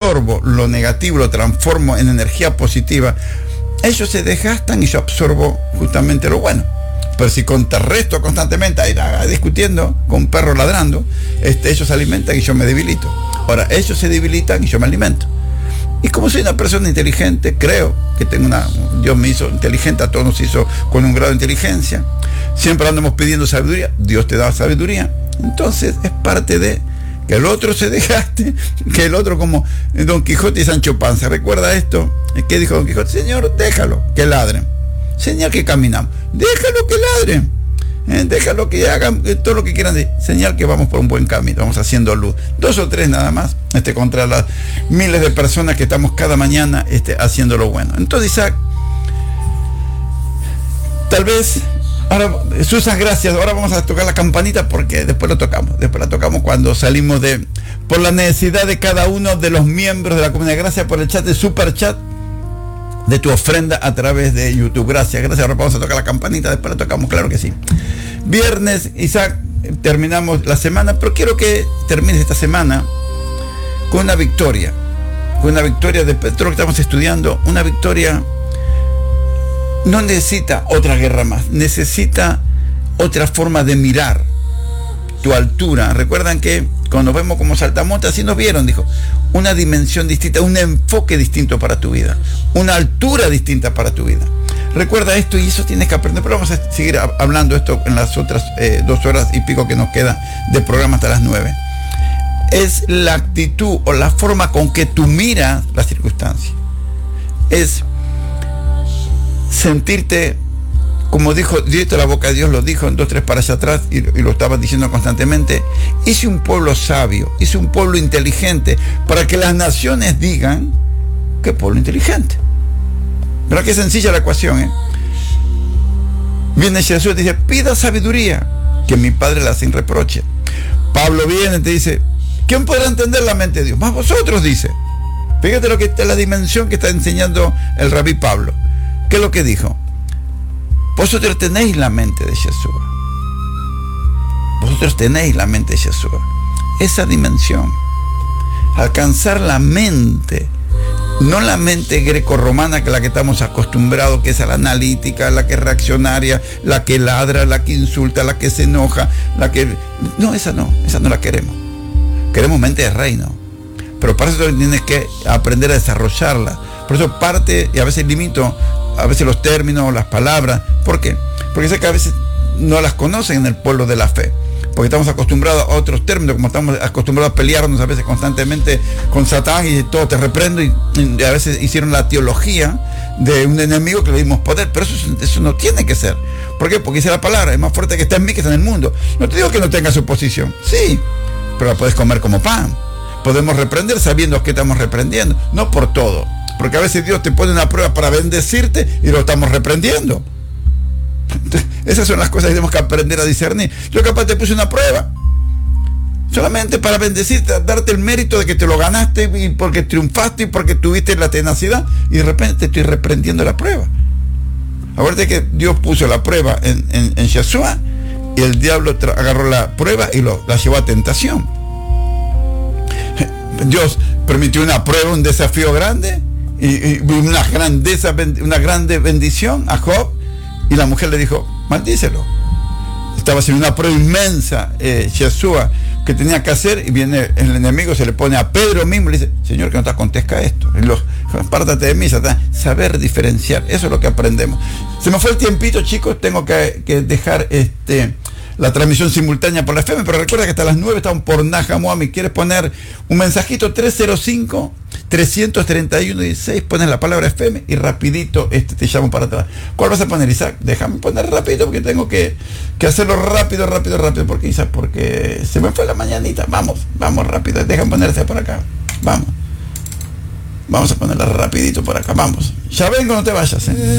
absorbo lo negativo, lo transformo en energía positiva, ellos se desgastan y yo absorbo justamente lo bueno. Pero si contrarresto constantemente, ahí discutiendo con un perro ladrando, ellos se alimentan y yo me debilito. Ahora, ellos se debilitan y yo me alimento. Y como soy una persona inteligente, creo que Dios me hizo inteligente, a todos nos hizo con un grado de inteligencia. Siempre andamos pidiendo sabiduría, Dios te da sabiduría. Entonces es parte de que el otro se desgaste, que el otro, como Don Quijote y Sancho Panza. ¿Recuerda esto? ¿Qué dijo Don Quijote? Señor, déjalo que ladren. Señal que caminamos. Déjalo que ladren. Déjalo que hagan todo lo que quieran. Señal que vamos por un buen camino. Vamos haciendo luz. 2 o 3 nada más. Contra las miles de personas que estamos cada mañana haciendo lo bueno. Entonces, Isaac, tal vez, ahora, Susan, gracias. Ahora vamos a tocar la campanita porque después lo tocamos. Después la tocamos cuando salimos por la necesidad de cada uno de los miembros de la comunidad. Gracias por el chat, de super chat, de tu ofrenda a través de YouTube. Gracias. Ahora vamos a tocar la campanita, después la tocamos, claro que sí. Viernes, Isaac, terminamos la semana, pero quiero que termines esta semana con una victoria. Con una victoria de todo lo que estamos estudiando. Una victoria no necesita otra guerra más, necesita otra forma de mirar tu altura. Recuerdan que cuando vemos como saltamontes, así nos vieron, dijo, una dimensión distinta, un enfoque distinto para tu vida, una altura distinta para tu vida. Recuerda esto y eso tienes que aprender, pero vamos a seguir hablando esto en las otras 2 horas y pico que nos queda de programa hasta las 9. Es la actitud o la forma con que tú miras las circunstancias. Es sentirte, como dijo directo a la boca de Dios, lo dijo en 2, 3 para allá atrás y lo estaba diciendo constantemente. Hice un pueblo sabio, hice un pueblo inteligente para que las naciones digan qué pueblo inteligente. ¿Verdad que sencilla la ecuación? Viene Jesús y te dice, pida sabiduría, que mi Padre la sin reproche. Pablo viene y te dice, ¿quién podrá entender la mente de Dios? Más vosotros, dice. Fíjate lo que está la dimensión que está enseñando el rabí Pablo. ¿Qué es lo que dijo? Vosotros tenéis la mente de Yeshua. Vosotros tenéis la mente de Yeshua. Esa dimensión. Alcanzar la mente. No la mente grecorromana, que es la que estamos acostumbrados, que es a la analítica, la que es reaccionaria, la que ladra, la que insulta, la que se enoja, la que... No, esa no la queremos. Queremos mente de reino. Pero para eso tienes que aprender a desarrollarla. Por eso parte, y a veces limito, a veces los términos, las palabras. ¿Por qué? Porque sé que a veces no las conocen en el pueblo de la fe. Porque estamos acostumbrados a otros términos, como estamos acostumbrados a pelearnos a veces constantemente con Satán y todo, te reprendo, y a veces hicieron la teología de un enemigo que le dimos poder, pero eso no tiene que ser. ¿Por qué? Porque dice la palabra, es más fuerte que está en mí que está en el mundo. No te digo que no tengas oposición, sí, pero la puedes comer como pan. Podemos reprender sabiendo que estamos reprendiendo, no por todo, porque a veces Dios te pone una prueba para bendecirte y lo estamos reprendiendo. Esas son las cosas que tenemos que aprender a discernir. Yo capaz te puse una prueba solamente para bendecirte, darte el mérito de que te lo ganaste y porque triunfaste y porque tuviste la tenacidad, y de repente te estoy reprendiendo la prueba. Acuérdate que Dios puso la prueba en Yeshua, y el diablo agarró la prueba y la llevó a tentación. Dios permitió una prueba, un desafío grande y una grande bendición a Job. Y la mujer le dijo, maldícelo. Estaba haciendo una prueba inmensa, Yeshua, que tenía que hacer, y viene el enemigo, se le pone a Pedro mismo y le dice, Señor, que no te acontezca esto. Apártate de mí, Satán. Saber diferenciar, eso es lo que aprendemos. Se me fue el tiempito, chicos, tengo que dejar la transmisión simultánea por la FM, pero recuerda que hasta las 9 estamos por Najamuami. ¿Quieres poner un mensajito? 305-331-16, pones la palabra FM y rapidito te llamo para atrás. ¿Cuál vas a poner, Isaac? Déjame poner rápido porque tengo que hacerlo rápido, porque Isaac, porque se me fue la mañanita. Vamos rápido, déjame ponerse por acá. Vamos a ponerla rapidito por acá, vamos. Ya vengo, no te vayas,